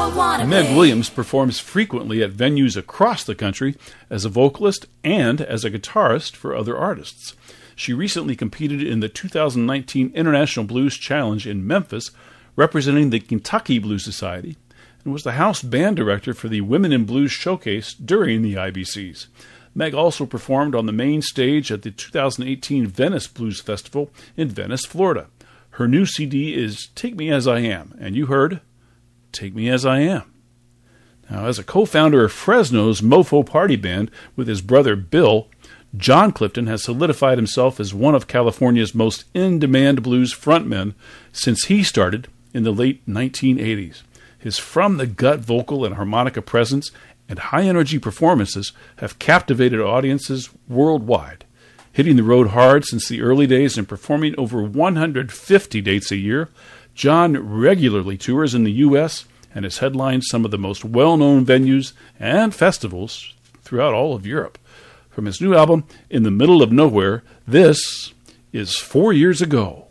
Meg Williams performs frequently at venues across the country as a vocalist and as a guitarist for other artists. She recently competed in the 2019 International Blues Challenge in Memphis, representing the Kentucky Blues Society, and was the house band director for the Women in Blues Showcase during the IBCs. Meg also performed on the main stage at the 2018 Venice Blues Festival in Venice, Florida. Her new CD is Take Me As I Am, and you heard Take Me As I Am. Now, as a co-founder of Fresno's Mofo Party Band with his brother Bill, John Clifton has solidified himself as one of California's most in-demand blues frontmen since he started in the late 1980s. His from-the-gut vocal and harmonica presence and high-energy performances have captivated audiences worldwide. Hitting the road hard since the early days and performing over 150 dates a year, John regularly tours in the U.S. and has headlined some of the most well-known venues and festivals throughout all of Europe. From his new album, In the Middle of Nowhere, this is 4 Years Ago.